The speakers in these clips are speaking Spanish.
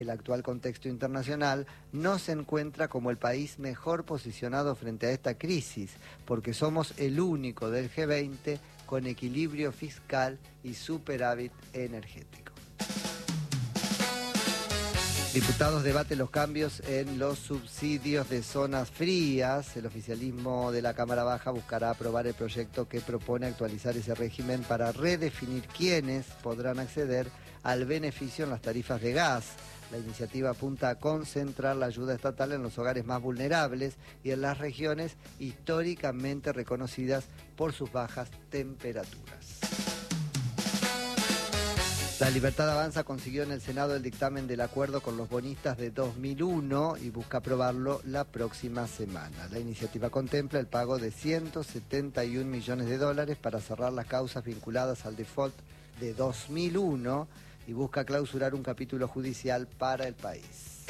el actual contexto internacional, no se encuentra como el país mejor posicionado frente a esta crisis, porque somos el único del G20 con equilibrio fiscal y superávit energético. Diputados debaten los cambios en los subsidios de zonas frías. El oficialismo de la Cámara Baja buscará aprobar el proyecto que propone actualizar ese régimen para redefinir quiénes podrán acceder al beneficio en las tarifas de gas. La iniciativa apunta a concentrar la ayuda estatal en los hogares más vulnerables y en las regiones históricamente reconocidas por sus bajas temperaturas. La Libertad Avanza consiguió en el Senado el dictamen del acuerdo con los bonistas de 2001 y busca aprobarlo la próxima semana. La iniciativa contempla el pago de 171 millones de dólares para cerrar las causas vinculadas al default de 2001 y busca clausurar un capítulo judicial para el país.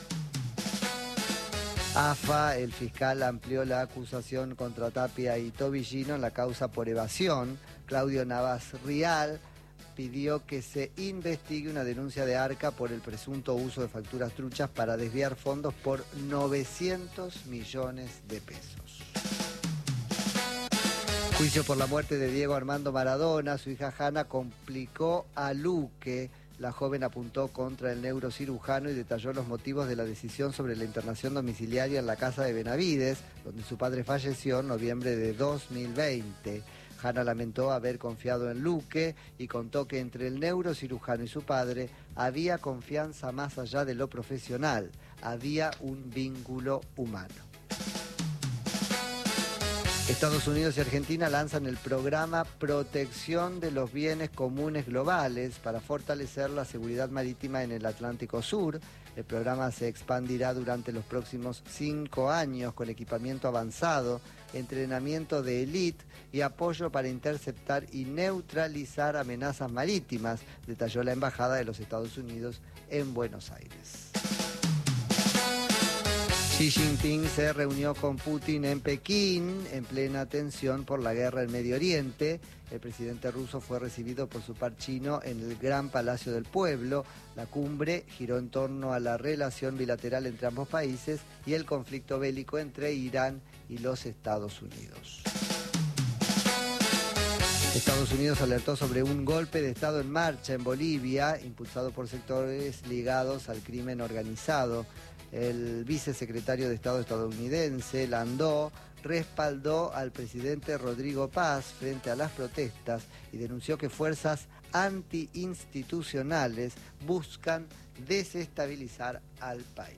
AFA, el fiscal amplió la acusación contra Tapia y Tobillino en la causa por evasión. Claudio Navas Rial pidió que se investigue una denuncia de Arca por el presunto uso de facturas truchas para desviar fondos por 900 millones de pesos. Juicio por la muerte de Diego Armando Maradona. Su hija Hanna complicó a Luque. La joven apuntó contra el neurocirujano y detalló los motivos de la decisión sobre la internación domiciliaria en la casa de Benavides, donde su padre falleció en noviembre de 2020. Hanna lamentó haber confiado en Luque y contó que entre el neurocirujano y su padre había confianza más allá de lo profesional, había un vínculo humano. Estados Unidos y Argentina lanzan el programa Protección de los Bienes Comunes Globales para fortalecer la seguridad marítima en el Atlántico Sur. El programa se expandirá durante los próximos 5 años con equipamiento avanzado, entrenamiento de élite y apoyo para interceptar y neutralizar amenazas marítimas, detalló la Embajada de los Estados Unidos en Buenos Aires. Xi Jinping se reunió con Putin en Pekín en plena tensión por la guerra en Medio Oriente. El presidente ruso fue recibido por su par chino en el Gran Palacio del Pueblo. La cumbre giró en torno a la relación bilateral entre ambos países y el conflicto bélico entre Irán y los Estados Unidos. Estados Unidos alertó sobre un golpe de Estado en marcha en Bolivia, impulsado por sectores ligados al crimen organizado. El vicesecretario de Estado estadounidense, Landó, respaldó al presidente Rodrigo Paz frente a las protestas y denunció que fuerzas antiinstitucionales buscan desestabilizar al país.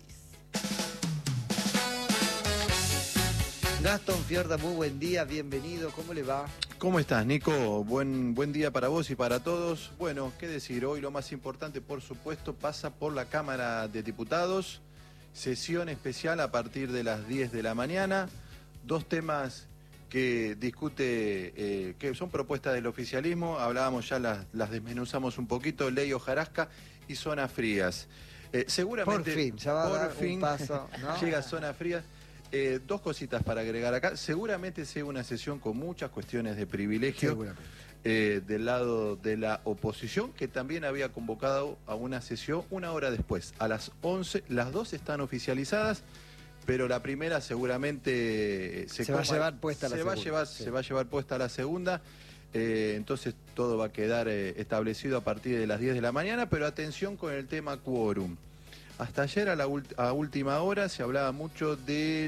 Gastón Fiorda, muy buen día, bienvenido, ¿cómo le va? ¿Cómo estás, Nico? Buen día para vos y para todos. Bueno, qué decir, hoy lo más importante, por supuesto, pasa por la Cámara de Diputados. Sesión especial a partir de las 10 de la mañana. 2 temas que discute, que son propuestas del oficialismo. Hablábamos ya, las desmenuzamos un poquito. Ley hojarasca y zonas frías. Seguramente... Por fin, ya va a dar un paso, ¿no? Llega zonas frías. 2 cositas para agregar acá. Seguramente sea una sesión con muchas cuestiones de privilegio del lado de la oposición, que también había convocado a una sesión 1 hora después, a las 11. Las 2 están oficializadas, pero la primera seguramente se va a llevar puesta la segunda. Se va a llevar puesta la segunda. Entonces todo va a quedar establecido a partir de las 10 de la mañana, pero atención con el tema quórum. Hasta ayer a última hora se hablaba mucho de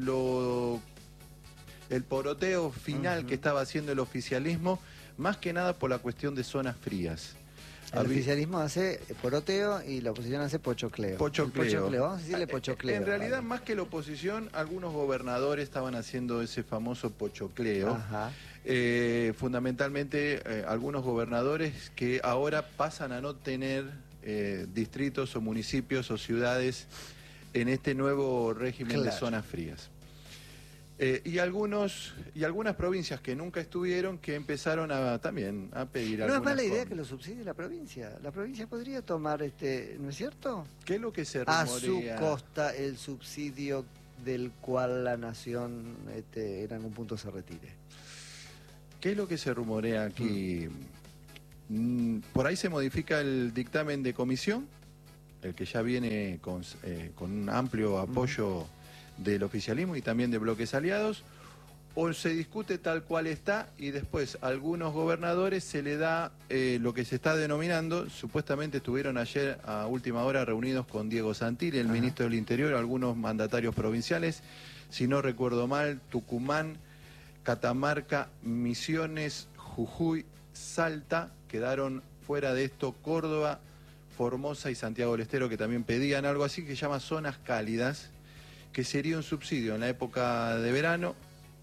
el poroteo final que estaba haciendo el oficialismo, más que nada por la cuestión de zonas frías. El oficialismo hace poroteo y la oposición hace pochocleo. Pochocleo. Vamos a decirle pochocleo. En realidad, más que la oposición, algunos gobernadores estaban haciendo ese famoso pochocleo. Fundamentalmente, algunos gobernadores que ahora pasan a no tener distritos o municipios o ciudades en este nuevo régimen de zonas frías. Y algunas provincias que nunca estuvieron, que empezaron también a pedir no algunas es mala idea cosas. que lo subsidie la provincia. La provincia podría tomar, ¿no es cierto? ¿Qué es lo que se rumorea? A su costa el subsidio del cual la nación en algún punto se retire. ¿Qué es lo que se rumorea aquí? Por ahí se modifica el dictamen de comisión el que ya viene con un amplio apoyo del oficialismo y también de bloques aliados, o se discute tal cual está y después a algunos gobernadores se le da lo que se está denominando, supuestamente estuvieron ayer a última hora reunidos con Diego Santilli, el ministro del Interior, algunos mandatarios provinciales, si no recuerdo mal, Tucumán, Catamarca, Misiones, Jujuy, Salta, quedaron fuera de esto Córdoba, Formosa y Santiago del Estero, que también pedían algo así que se llama zonas cálidas, que sería un subsidio en la época de verano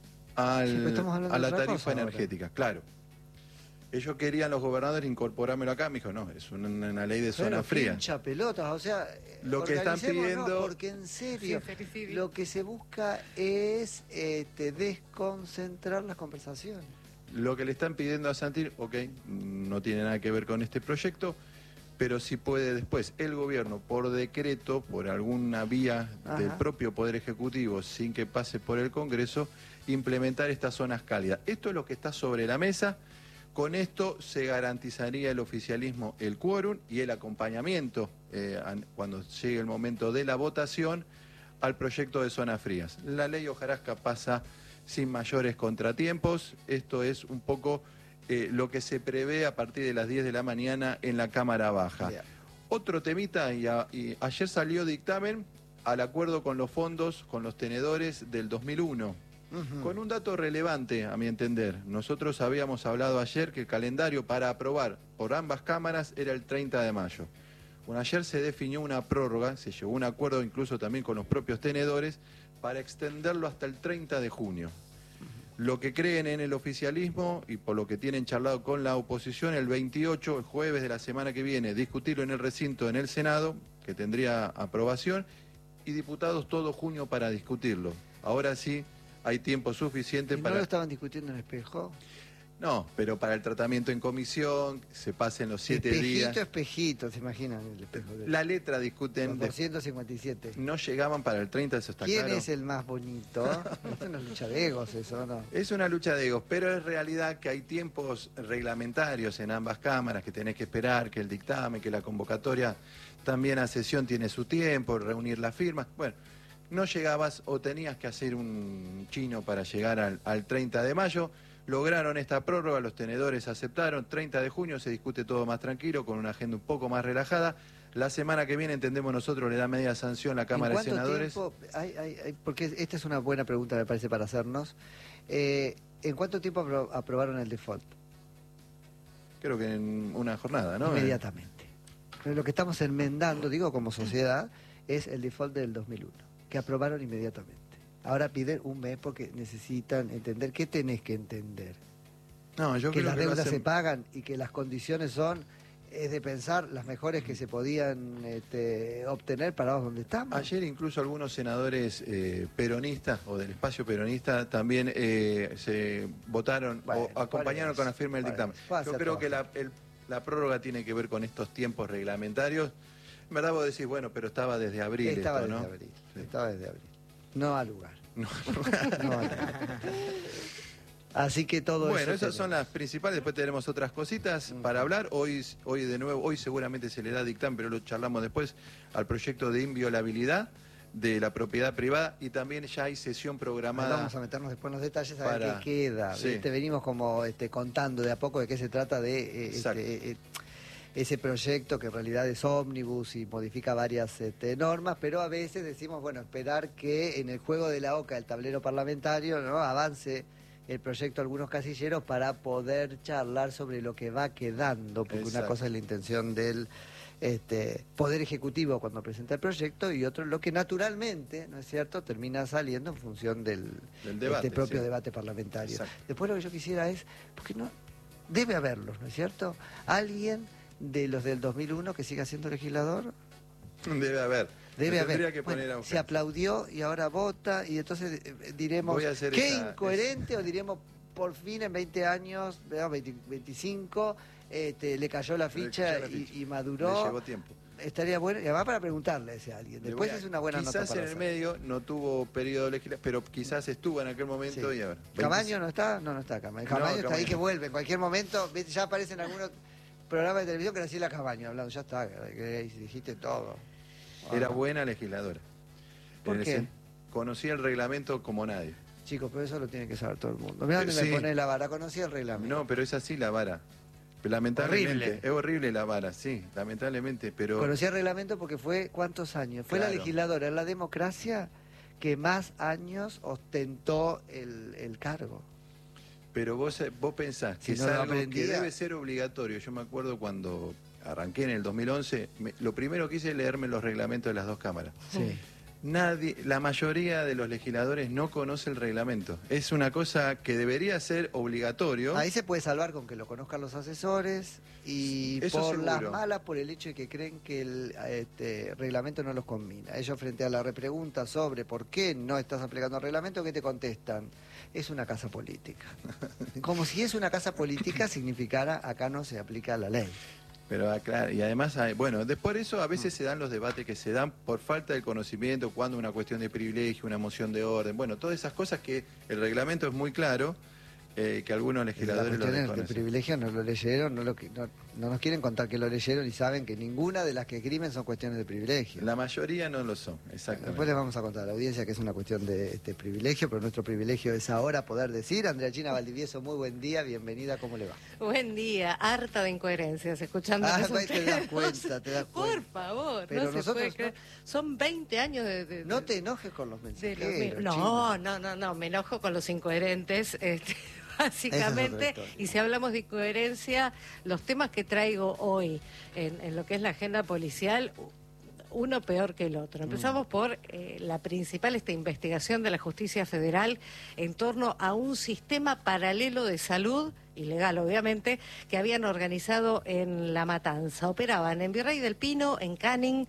a la tarifa energética, ahora. Claro. Ellos querían, los gobernadores, incorporármelo acá. Me dijo, no, es una ley de zona fría. Hincha pelotas, o sea, lo que están pidiendo... porque en serio, lo que se busca es desconcentrar las conversaciones. Lo que le están pidiendo a Santilli, ok, no tiene nada que ver con este proyecto, pero sí puede después el gobierno, por decreto, por alguna vía del propio Poder Ejecutivo, sin que pase por el Congreso, implementar estas zonas cálidas. Esto es lo que está sobre la mesa. Con esto se garantizaría el oficialismo el quórum y el acompañamiento cuando llegue el momento de la votación al proyecto de zonas frías. La ley hojarasca pasa sin mayores contratiempos. Esto es un poco lo que se prevé a partir de las 10 de la mañana en la Cámara Baja. Bien. Otro temita, y ayer salió dictamen al acuerdo con los fondos, con los tenedores del 2001. Con un dato relevante, a mi entender. Nosotros habíamos hablado ayer que el calendario para aprobar por ambas cámaras era el 30 de mayo. Bueno, ayer se definió una prórroga, se llegó a un acuerdo incluso también con los propios tenedores para extenderlo hasta el 30 de junio. Lo que creen en el oficialismo y por lo que tienen charlado con la oposición, el 28, el jueves de la semana que viene, discutirlo en el recinto en el Senado, que tendría aprobación, y diputados todo junio para discutirlo. Ahora sí hay tiempo suficiente para... ¿No lo estaban discutiendo en Espejo? No, pero para el tratamiento en comisión, se pasen los 7 días. Espejito, ¿se imaginan? El espejo la letra discuten... 257. No llegaban para el 30, eso está claro. ¿Quién es el más bonito? Es una lucha de egos eso, ¿no? Es una lucha de egos, pero es realidad que hay tiempos reglamentarios en ambas cámaras, que tenés que esperar, que el dictamen, que la convocatoria también a sesión tiene su tiempo, reunir las firmas. Bueno, no llegabas o tenías que hacer un chino para llegar al 30 de mayo. Lograron esta prórroga, los tenedores aceptaron, 30 de junio se discute todo más tranquilo, con una agenda un poco más relajada. La semana que viene, entendemos nosotros, le da media sanción la Cámara de Senadores. Porque esta es una buena pregunta, me parece, para hacernos. ¿En cuánto tiempo aprobaron el default? Creo que en una jornada, ¿no? Inmediatamente. Pero lo que estamos enmendando, digo como sociedad, es el default del 2001, que aprobaron inmediatamente. Ahora piden un mes porque necesitan entender. ¿Qué tenés que entender? No, yo que creo las que deudas se pagan y que las condiciones son, es de pensar, las mejores que se podían obtener parados donde estamos. Ayer incluso algunos senadores peronistas o del espacio peronista también se votaron o acompañaron con la firma del dictamen. Yo creo que la prórroga tiene que ver con estos tiempos reglamentarios. En verdad vos decís, bueno, pero estaba desde abril. Estaba esto, desde ¿no? abril. Sí. Estaba desde abril. No al lugar. No. No al lugar. Así que todo eso. Bueno, esas son las principales. Después tenemos otras cositas para hablar. Hoy de nuevo, hoy seguramente se le da dictamen, pero lo charlamos después, al proyecto de inviolabilidad de la propiedad privada, y también ya hay sesión programada. Vamos a meternos después en los detalles a ver qué queda. Sí. Venimos como contando de a poco de qué se trata de ese proyecto, que en realidad es ómnibus y modifica varias normas, pero a veces decimos, bueno, esperar que en el juego de la oca, el tablero parlamentario, ¿no?, avance el proyecto a algunos casilleros para poder charlar sobre lo que va quedando, porque una cosa es la intención del Poder Ejecutivo cuando presenta el proyecto, y otro lo que naturalmente, ¿no es cierto?, termina saliendo en función del debate, propio debate parlamentario. Exacto. Después lo que yo quisiera es, porque no debe haberlos, ¿no es cierto?, alguien de los del 2001 que siga siendo legislador. Debe haber. Debe haber. Que poner se aplaudió y ahora vota, y entonces diremos qué incoherente, o diremos por fin en 20 años, 25, le cayó la ficha, y maduró. Le llevó tiempo. Estaría bueno, y además para preguntarle a ese alguien. Después es una buena nota. Quizás en el medio no tuvo periodo legislativo, pero quizás estuvo en aquel momento, y ahora. ¿Camaño no está? No está Camaño. Camaño está ahí, que vuelve en cualquier momento. Ya aparecen algunos programas de televisión que Graciela Camaño hablando, ya está, dijiste todo. Era buena legisladora. ¿Por qué? Conocía el reglamento como nadie. Chicos, pero eso lo tiene que saber todo el mundo. Mirá dónde Sí. me pone la vara, conocía el reglamento. No, pero es así la vara. Lamentablemente. Horrible. Es horrible la vara, sí, lamentablemente, pero... Conocía el reglamento porque fue, ¿cuántos años? Fue Claro. la legisladora en la democracia que más años ostentó el cargo. Pero vos pensás Si que no es lo algo que aprendía. debe ser obligatorio. Yo me acuerdo cuando arranqué en el 2011, lo primero que hice es leerme los reglamentos de las dos cámaras. Sí. La mayoría de los legisladores no conoce el reglamento. Es una cosa que debería ser obligatorio. Ahí se puede salvar con que lo conozcan los asesores y Eso por las seguro. malas por el hecho de que creen que el reglamento no los combina. Ellos frente a la repregunta sobre por qué no estás aplicando el reglamento, ¿qué te contestan? Es una casa política. Como si es una casa política significara acá no se aplica la ley. Pero claro, y además, bueno, por eso a veces se dan los debates que se dan por falta de conocimiento, cuando una cuestión de privilegio, una moción de orden, bueno, todas esas cosas que el reglamento es muy claro, que algunos La legisladores lo cuestión es que el desconocen. privilegio no lo leyeron, no nos quieren contar que lo leyeron y saben que ninguna de las que escriben son cuestiones de privilegio. La mayoría no lo son, exactamente. Después les vamos a contar a la audiencia que es una cuestión de privilegio, pero nuestro privilegio es ahora poder decir. Andrea Gina Valdivieso, muy buen día, bienvenida, ¿cómo le va? Buen día, harta de incoherencias, escuchando esos Ahí te das temas. cuenta, te das cuenta. Por favor, Pero no se nosotros puede creer. Son 20 años de No te enojes con los de mensajeros. no, me enojo con los incoherentes, básicamente. Esa es otra historia. Y si hablamos de incoherencia, los temas que traigo hoy en lo que es la agenda policial, uno peor que el otro. Empezamos por la principal, esta investigación de la Justicia Federal en torno a un sistema paralelo de salud, ilegal obviamente, que habían organizado en La Matanza. Operaban en Virrey del Pino, en Canning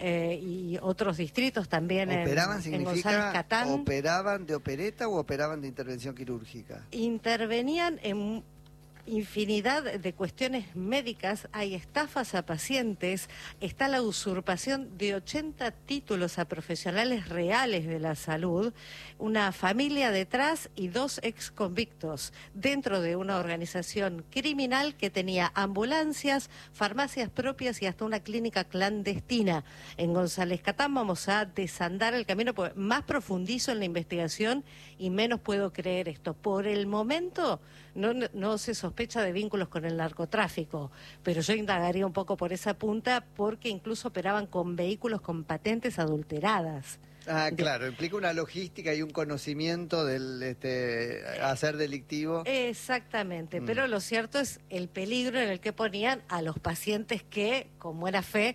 y otros distritos también ¿Operaban en González significa Catán. operaban de opereta o operaban de intervención quirúrgica? Intervenían en infinidad de cuestiones médicas, hay estafas a pacientes, está la usurpación de 80 títulos a profesionales reales de la salud, una familia detrás y 2 exconvictos dentro de una organización criminal que tenía ambulancias, farmacias propias y hasta una clínica clandestina. En González Catán vamos a desandar el camino, porque más profundizo en la investigación y menos puedo creer esto. Por el momento no se sospecha de vínculos con el narcotráfico, pero yo indagaría un poco por esa punta, porque incluso operaban con vehículos con patentes adulteradas. Ah, claro, implica una logística y un conocimiento del hacer delictivo. Exactamente, pero lo cierto es el peligro en el que ponían a los pacientes que, con buena fe,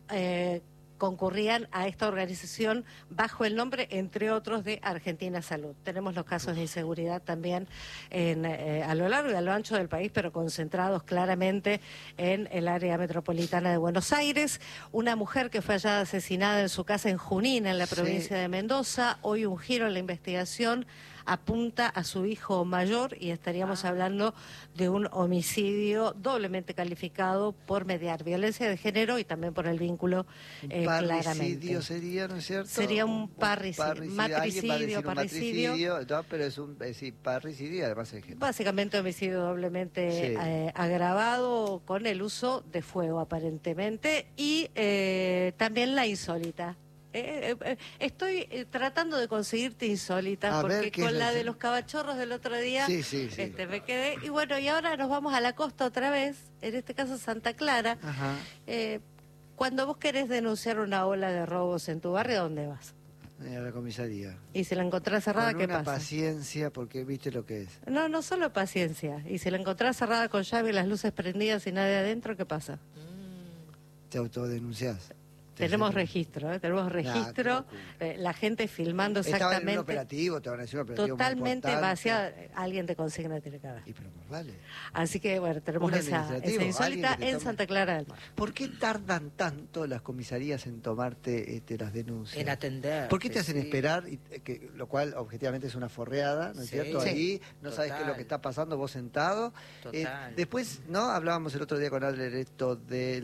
concurrían a esta organización bajo el nombre, entre otros, de Argentina Salud. Tenemos los casos de inseguridad también a lo largo y a lo ancho del país, pero concentrados claramente en el área metropolitana de Buenos Aires. Una mujer que fue hallada asesinada en su casa en Junín, en la provincia de Mendoza. Hoy un giro en la investigación apunta a su hijo mayor y estaríamos hablando de un homicidio doblemente calificado por mediar violencia de género y también por el vínculo Parricidio claramente. sería, ¿no es cierto? Sería un matricidio, Alguien va a decir un matricidio, no, pero es un parricidio, además es que... Básicamente homicidio doblemente agravado con el uso de fuego aparentemente y también la insólita. Estoy tratando de conseguirte insólita, A ver, porque ¿qué con es la eso? de los cabachorros del otro día Sí. me quedé. Y bueno, y ahora nos vamos a la costa otra vez, en este caso Santa Clara. Ajá. Cuando vos querés denunciar una ola de robos en tu barrio, ¿a dónde vas? A la comisaría. Y si la encontrás cerrada, Con ¿qué una pasa? paciencia, porque viste lo que es. No solo paciencia. Y si la encontrás cerrada con llave y las luces prendidas y nadie adentro, ¿qué pasa? Te autodenunciás. Tenemos registro, tenemos registro, la gente filmando Estaba en un exactamente. operativo, te van a decir un operativo muy Totalmente importante. vacía, alguien te consigna tiene que haber. Y pero más vale. Así que bueno, tenemos Un esa administrativo, insólita alguien que te en tome. Santa Clara del Mar. ¿Por qué tardan tanto las comisarías en tomarte las denuncias? En atender. ¿Por qué te hacen esperar? Lo cual objetivamente es una forreada, ¿no es Sí. cierto? Sí. Ahí no sabes qué es lo Total. que está pasando vos sentado. Total. Después, ¿no? Hablábamos el otro día con Adler esto de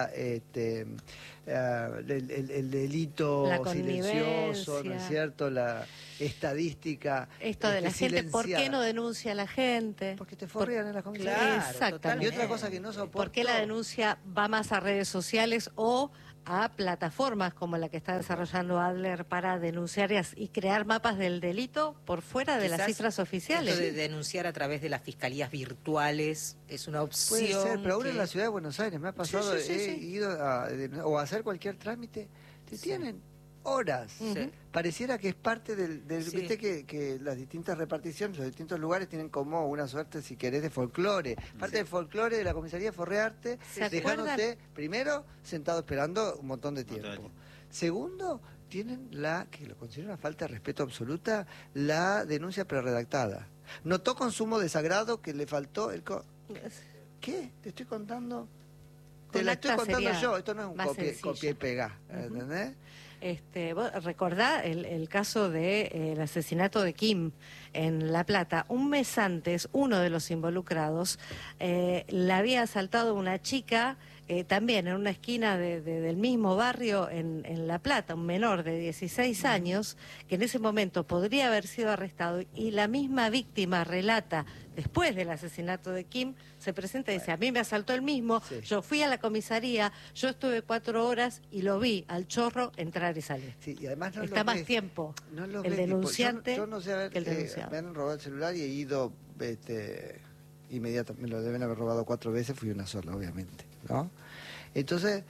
el delito La silencioso, ¿no es connivencia. cierto? La estadística. Esto de la gente, ¿por qué no silenciada. denuncia a la gente? Porque te forrean en las comisarías. Claro, Exactamente. Y otra cosa que no soporto. ¿Por qué la denuncia va más a redes sociales o a plataformas como la que está desarrollando Adler para denunciar y crear mapas del delito por fuera de las cifras oficiales. Esto de denunciar a través de las fiscalías virtuales es una opción. Puede ser, pero ahora en la ciudad de Buenos Aires me ha pasado, he ido o a hacer cualquier trámite, te tienen horas. Pareciera que es parte del viste que las distintas reparticiones, los distintos lugares tienen como una suerte, si querés, de folclore. Parte del folclore de la comisaría de Forrearte, dejándote, primero, sentado esperando un montón de tiempo. Segundo, tienen que lo considero una falta de respeto absoluta, la denuncia prerredactada. Notó consumo de sagrado que le faltó el... ¿Qué? Te estoy contando... Te la estoy contando yo, esto no es un copia y pega, ¿entendés? Vos recordá el caso del asesinato de Kim en La Plata. Un mes antes, uno de los involucrados la había asaltado una chica, también en una esquina del mismo barrio en La Plata, un menor de 16 años, que en ese momento podría haber sido arrestado, y la misma víctima relata, después del asesinato de Kim, se presenta y dice, a mí me asaltó el mismo, yo fui a la comisaría, yo estuve 4 horas y lo vi al chorro entrar y salir. Sí, y además está más tiempo el denunciante yo no sé, a ver, que el denunciado. Me han robado el celular y he ido inmediatamente, me lo deben haber robado 4 veces, fui una sola, obviamente, ¿no? Entonces,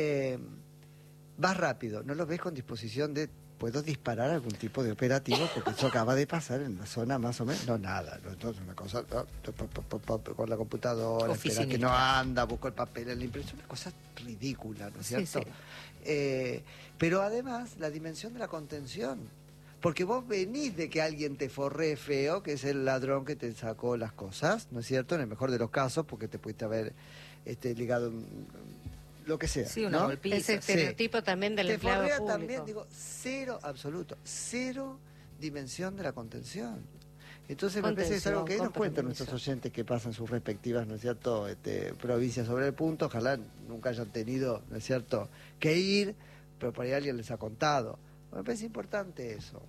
vas rápido, no lo ves con disposición de... ¿Puedo disparar algún tipo de operativo? Porque eso acaba de pasar en la zona más o menos. No, nada. Entonces una cosa, con la computadora, espera que no anda, busco el papel en la impresión, una cosa ridícula, ¿no es cierto? Sí. Pero además, la dimensión de la contención. Porque vos venís de que alguien te forree feo, que es el ladrón que te sacó las cosas, ¿no es cierto? En el mejor de los casos, porque te pudiste haber ligado... lo que sea, sí, una golpiza. Ese estereotipo también del empleado público. También, digo, cero absoluto, cero dimensión de la contención. Entonces me parece que es algo que nos cuentan nuestros oyentes que pasan sus respectivas, ¿no es cierto?, provincias sobre el punto, ojalá nunca hayan tenido, ¿no es cierto?, que ir, pero por ahí alguien les ha contado. Me parece importante eso.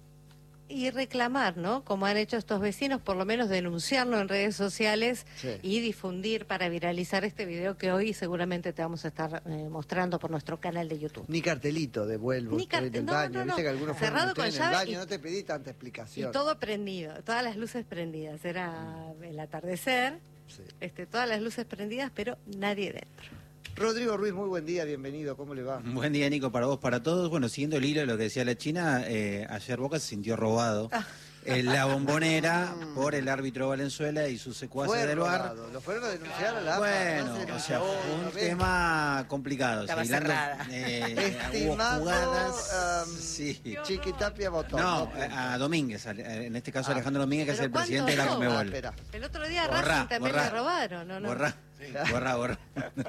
Y reclamar, ¿no? Como han hecho estos vecinos, por lo menos denunciarlo en redes sociales y difundir para viralizar este video que hoy seguramente te vamos a estar mostrando por nuestro canal de YouTube. Ni cartelito, devuelvo, estoy del baño. Viste que algunos cerrado con llave baño, no te pedí tanta explicación. Y todo prendido, todas las luces prendidas. Era el atardecer, todas las luces prendidas, pero nadie dentro. Rodrigo Ruiz, muy buen día, bienvenido, ¿cómo le va? Buen día, Nico, para vos, para todos. Bueno, siguiendo el hilo de lo que decía la China, ayer Boca se sintió robado en la Bombonera por el árbitro Valenzuela y sus secuaces del VAR. Lo fueron a denunciar a la Bueno, o sea, fue un tema complicado. Estaba cerrada. Estimado, hubo jugadas, Chiquitapia votó. No, a Domínguez, en este caso Alejandro Domínguez, que es el presidente de la Conmebol. El otro día a Racing también le robaron, ¿no? Borra.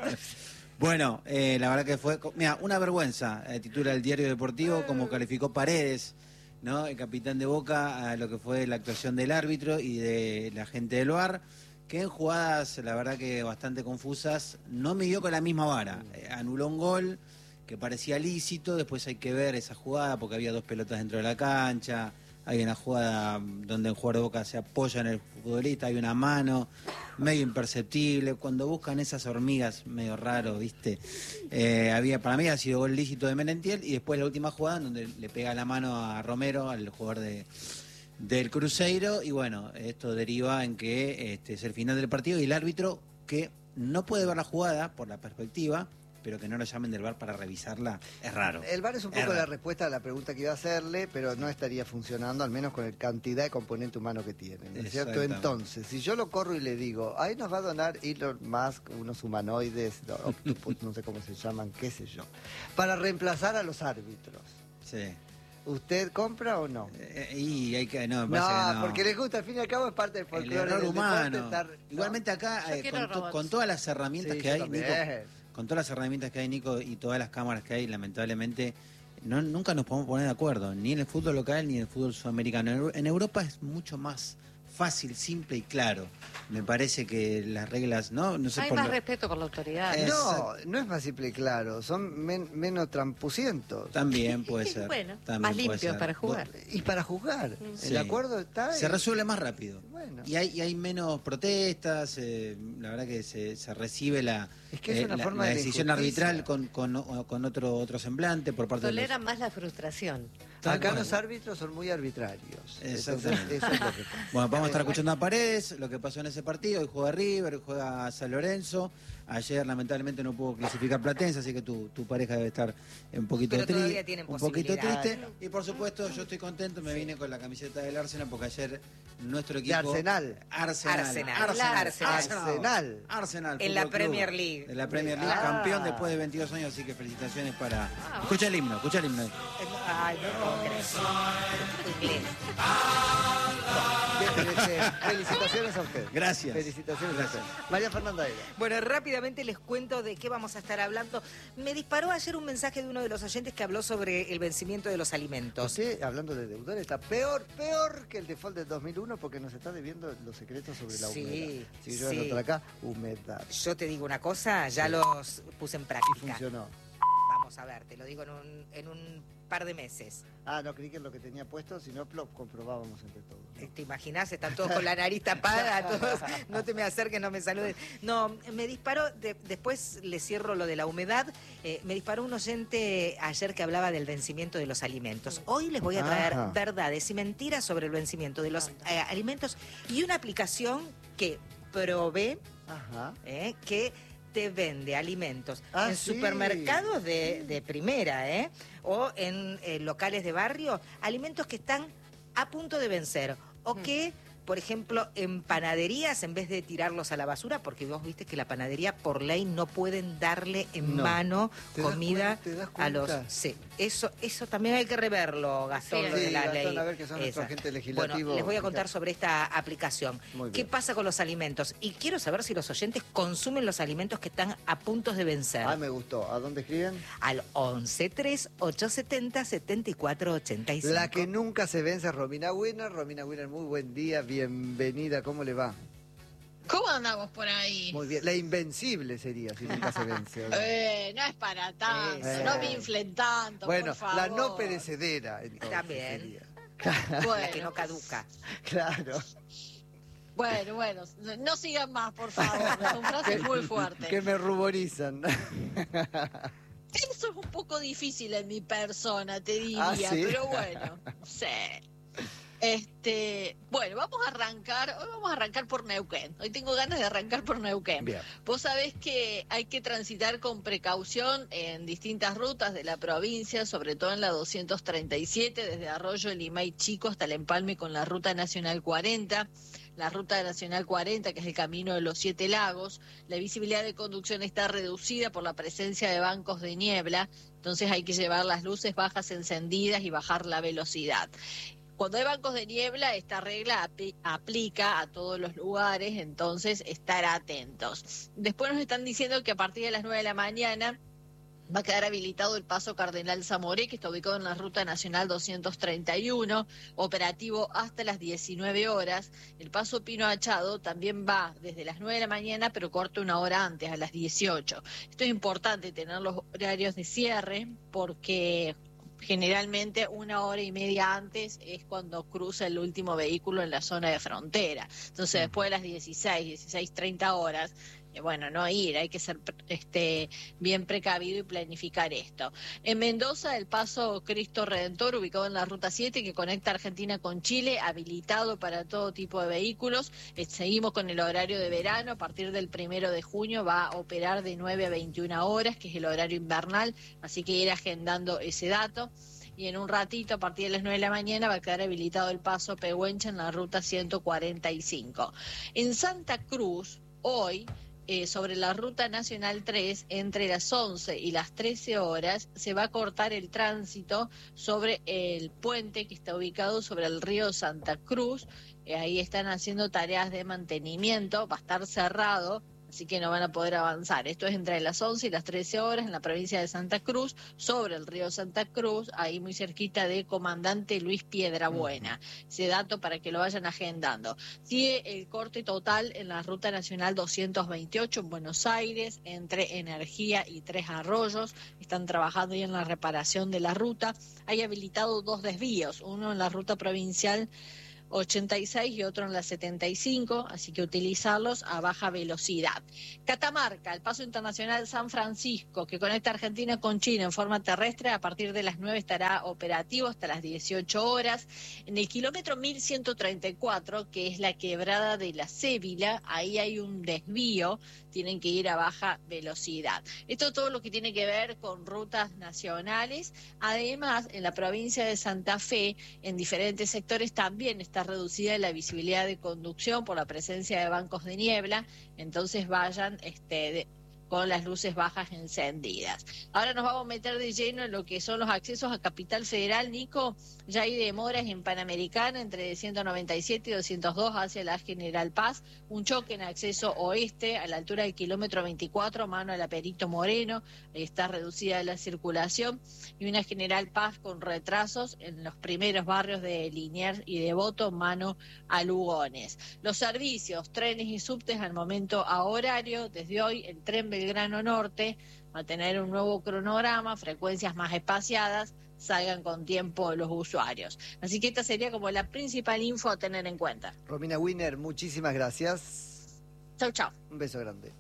Bueno, la verdad que fue, mira, una vergüenza, titula el Diario Deportivo, como calificó Paredes, ¿no? El capitán de Boca, a lo que fue la actuación del árbitro y de la gente del VAR, que en jugadas, la verdad que bastante confusas, no midió con la misma vara. Anuló un gol que parecía lícito, después hay que ver esa jugada porque había 2 pelotas dentro de la cancha, hay una jugada donde el jugador de Boca se apoya en el futbolista, hay una mano medio imperceptible, cuando buscan esas hormigas medio raro, ¿viste? Para mí ha sido gol lícito de Merentiel, y después la última jugada donde le pega la mano a Romero, al jugador del Cruzeiro, y bueno, esto deriva en que es el final del partido y el árbitro, que no puede ver la jugada por la perspectiva, pero que no lo llamen del VAR para revisarla, es raro. El VAR es un poco la respuesta a la pregunta que iba a hacerle, pero no estaría funcionando, al menos con la cantidad de componente humano que tiene, ¿no es cierto? Entonces, si yo lo corro y le digo, ahí nos va a donar Elon Musk unos humanoides, no sé cómo se llaman, qué sé yo, para reemplazar a los árbitros. Sí. ¿Usted compra o no? Y hay que, no, porque les gusta, al fin y al cabo es parte del folclore. El error humano. Igualmente acá, con todas las herramientas que hay, Nico, con todas las herramientas que hay, Nico, y todas las cámaras que hay, lamentablemente, nunca nos podemos poner de acuerdo, ni en el fútbol local ni en el fútbol sudamericano. En Europa es mucho más fácil, simple y claro. Me parsé que las reglas, ¿no? Sé hay más respeto por la autoridad. No es más simple y claro, son menos trampucientos. También puede ser. Bueno, también más limpios para jugar. Y para jugar, el acuerdo está... Se resuelve más rápido. Bueno. Y hay menos protestas, la verdad que se recibe Es que es una forma la de decisión injusticia. arbitral con otro semblante por parte de los... Tolera más la frustración. Acá los árbitros son muy arbitrarios. Exactamente. Entonces, eso es lo que pasa. Bueno, vamos a estar escuchando a Paredes, lo que pasó en ese partido. Hoy juega River, hoy juega San Lorenzo. Ayer lamentablemente no pudo clasificar Platense, así que tu pareja debe estar un poquito Pero todavía triste. tienen Un poquito posibilidades. triste. Y por supuesto yo estoy contento, me vine con la camiseta del Arsenal porque ayer nuestro De equipo... Arsenal. Arsenal. En la Fútbol Club. Premier League. En la Premier League, Ah. campeón después de 22 años, así que felicitaciones para... Escucha el himno. Ay, no puedo creer. Inglés. Felicitaciones a usted. Gracias. Felicitaciones a Gracias. usted. María Fernanda Era. Bueno, rápidamente les cuento de qué vamos a estar hablando. Me disparó ayer un mensaje de uno de los oyentes que habló sobre el vencimiento de los alimentos. Usted, hablando de deudores, está peor que el default del 2001 porque nos está debiendo los secretos sobre la Sí, humedad. Si yo sí. anoto acá, humedad. Yo te digo una cosa, ya Sí. los puse en Y práctica. funcionó. Vamos a ver, te lo digo en un par de meses. Ah, no creí que lo que tenía puesto, si no lo comprobábamos entre todos. ¿no? ¿Te imaginas? Están todos con la nariz tapada, todos, no te me acerques, no me saludes. No, me disparó, después le cierro lo de la humedad, me disparó un oyente ayer que hablaba del vencimiento de los alimentos. Hoy les voy a traer Ajá. verdades y mentiras sobre el vencimiento de los alimentos y una aplicación que probé, Ajá. que te vende alimentos Ah, en sí. supermercados de primera, o en locales de barrio, alimentos que están a punto de vencer o que, por ejemplo, en panaderías, en vez de tirarlos a la basura, porque vos viste que la panadería por ley no pueden darle en No. mano ¿Te das comida ¿te das a los... cuenta? Sí, eso también hay que reverlo, Gastón, Sí, lo de la Gastón, ley. a ver que son nuestro esa. agente legislativo. Bueno, les voy a contar sobre esta aplicación. Muy ¿Qué bien. pasa con los alimentos? Y quiero saber si los oyentes consumen los alimentos que están a punto de vencer. Ah, me gustó. ¿A dónde escriben? Al 11 870 7485. La que nunca se vence es Romina Winner. Romina Winner, muy buen día, bienvenida. ¿Cómo le va? ¿Cómo andamos por ahí? Muy bien. La invencible sería si nunca se vence. ¿o no? No es para tanto, no me inflen tanto, Bueno, por favor. la no perecedera. entonces, También. sería. Bueno, La que no caduca. Claro. bueno, no sigan más, por favor, son frases muy fuertes. Que me ruborizan. Eso es un poco difícil en mi persona, te diría, ¿Ah, sí? pero bueno, sí. Bueno, hoy vamos a arrancar por Neuquén. Hoy tengo ganas de arrancar por Neuquén. Bien. Vos sabés que hay que transitar con precaución en distintas rutas de la provincia, sobre todo en la 237, desde Arroyo Limay Chico hasta el empalme con la Ruta Nacional 40. La Ruta Nacional 40, que es el camino de los 7 lagos. La visibilidad de conducción está reducida por la presencia de bancos de niebla, entonces hay que llevar las luces bajas encendidas y bajar la velocidad. Cuando hay bancos de niebla, esta regla aplica a todos los lugares, entonces estar atentos. Después nos están diciendo que a partir de las 9 de la mañana va a quedar habilitado el paso Cardenal Zamoré, que está ubicado en la Ruta Nacional 231, operativo hasta las 19 horas. El paso Pino Achado también va desde las 9 de la mañana, pero corta una hora antes, a las 18. Esto es importante, tener los horarios de cierre, porque generalmente 1 hora y media antes es cuando cruza el último vehículo en la zona de frontera. Entonces, después de las 16:30 horas, bueno, no ir, hay que ser bien precavido y planificar esto. En Mendoza, el paso Cristo Redentor, ubicado en la Ruta 7, que conecta Argentina con Chile, habilitado para todo tipo de vehículos. Seguimos con el horario de verano, a partir del 1 de junio va a operar de 9 a 21 horas, que es el horario invernal, así que ir agendando ese dato. Y en un ratito, a partir de las 9 de la mañana, va a quedar habilitado el paso Pehuencha en la Ruta 145. En Santa Cruz, hoy, sobre la Ruta Nacional 3, entre las 11 y las 13 horas, se va a cortar el tránsito sobre el puente que está ubicado sobre el río Santa Cruz. Ahí están haciendo tareas de mantenimiento, va a estar cerrado, así que no van a poder avanzar. Esto es entre las 11 y las 13 horas en la provincia de Santa Cruz, sobre el río Santa Cruz, ahí muy cerquita de Comandante Luis Piedrabuena. Ese dato para que lo vayan agendando. Sigue el corte total en la Ruta Nacional 228 en Buenos Aires, entre Energía y Tres Arroyos. Están trabajando ahí en la reparación de la ruta. Hay habilitado 2 desvíos, uno en la ruta provincial 86 y otro en la 75, así que utilizarlos a baja velocidad. Catamarca, el paso internacional San Francisco, que conecta Argentina con China en forma terrestre, a partir de las 9 estará operativo hasta las 18 horas. En el kilómetro 1134, que es la quebrada de la Cébila, ahí hay un desvío, tienen que ir a baja velocidad. Esto todo lo que tiene que ver con rutas nacionales. Además, en la provincia de Santa Fe, en diferentes sectores también está reducida la visibilidad de conducción por la presencia de bancos de niebla, entonces vayan con las luces bajas encendidas. Ahora nos vamos a meter de lleno en lo que son los accesos a Capital Federal. Nico, ya hay demoras en Panamericana entre 197 y 202 hacia la General Paz, un choque en acceso oeste a la altura del kilómetro 24, mano a la Perito Moreno, ahí está reducida la circulación, y una General Paz con retrasos en los primeros barrios de Liniers y Devoto, mano a Lugones. Los servicios, trenes y subtes al momento a horario, desde hoy el tren Belgrano Norte va a tener un nuevo cronograma, frecuencias más espaciadas, salgan con tiempo los usuarios. Así que esta sería como la principal info a tener en cuenta. Romina Winer, muchísimas gracias. Chau, chau. Un beso grande.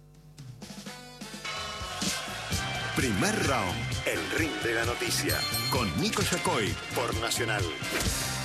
Primer round, el ring de la noticia, con Nico Yacoy por Nacional.